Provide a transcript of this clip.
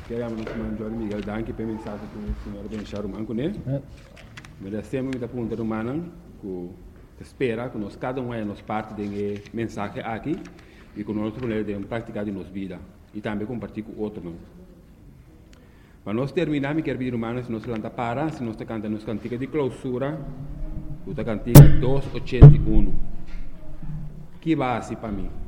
Queremos nos mandar Miguel Danke para mensagem que o senhor deixar o manco, né? Mas sempre me aponta o mano que espera que nós cada um é nos parte de mensagem aqui e que nós podemos praticar em nossa vida e também compartilhar com outro, não? Mas nós terminamos, quero pedir humanos, se nós canta para, se nós canta nos cantiga de clausura, o cantiga 281. Que base para mim?